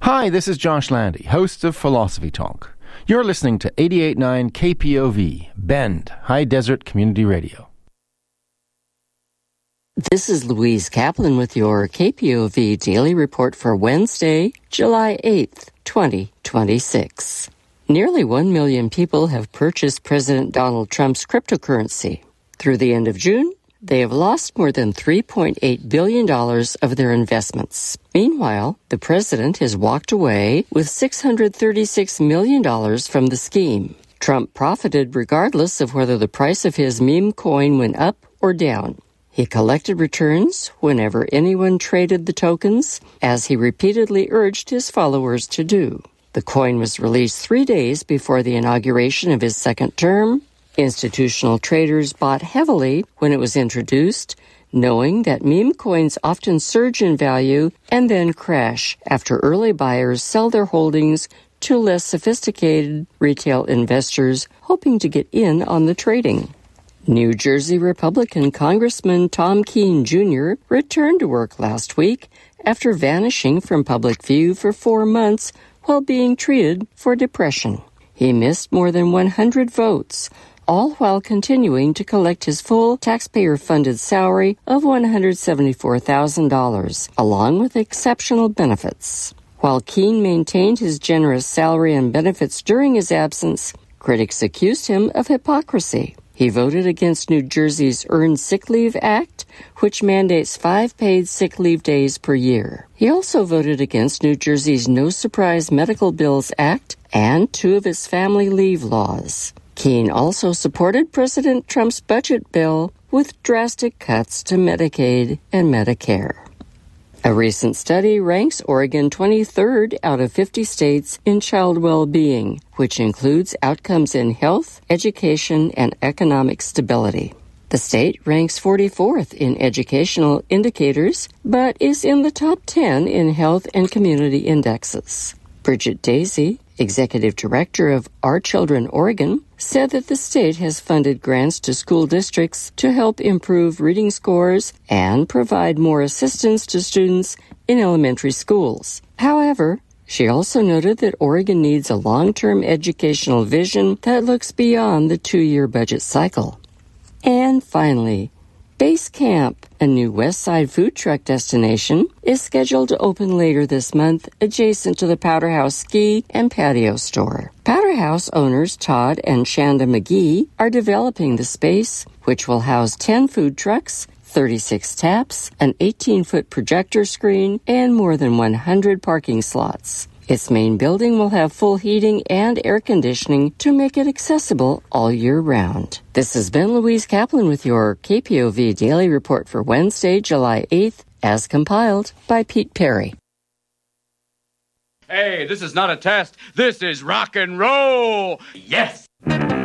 Hi, this is Josh Landy, host of Philosophy Talk. You're listening to 88.9 KPOV, Bend, High Desert Community Radio. This is Louise Kaplan with your KPOV Daily Report for Wednesday, July 8th, 2026. Nearly 1 million people have purchased President Donald Trump's cryptocurrency. Through the end of June, they have lost more than $3.8 billion of their investments. Meanwhile, the president has walked away with $636 million from the scheme. Trump profited regardless of whether the price of his meme coin went up or down. He collected returns whenever anyone traded the tokens, as he repeatedly urged his followers to do. The coin was released 3 days before the inauguration of his second term. Institutional traders bought heavily when it was introduced, knowing that meme coins often surge in value and then crash after early buyers sell their holdings to less sophisticated retail investors hoping to get in on the trading. New Jersey Republican Congressman Tom Keene Jr. returned to work last week after vanishing from public view for 4 months while being treated for depression. He missed more than 100 votes, all while continuing to collect his full taxpayer-funded salary of $174,000, along with exceptional benefits. While Keene maintained his generous salary and benefits during his absence, critics accused him of hypocrisy. He voted against New Jersey's Earned Sick Leave Act, which mandates 5 paid sick leave days per year. He also voted against New Jersey's No Surprise Medical Bills Act and 2 of its family leave laws. Keene also supported President Trump's budget bill with drastic cuts to Medicaid and Medicare. A recent study ranks Oregon 23rd out of 50 states in child well-being, which includes outcomes in health, education, and economic stability. The state ranks 44th in educational indicators, but is in the top 10 in health and community indexes. Bridget Daisy, executive director of Our Children Oregon, said that the state has funded grants to school districts to help improve reading scores and provide more assistance to students in elementary schools. However, she also noted that Oregon needs a long-term educational vision that looks beyond the 2-year budget cycle. And finally, Base Camp, a new Westside food truck destination, is scheduled to open later this month adjacent to the Powder House Ski and Patio Store. Powder House owners Todd and Shanda McGee are developing the space, which will house 10 food trucks, 36 taps, an 18-foot projector screen, and more than 100 parking slots. Its main building will have full heating and air conditioning to make it accessible all year round. This has been Louise Kaplan with your KPOV Daily Report for Wednesday, July 8th, as compiled by Pete Perry. Hey, this is not a test. This is rock and roll. Yes.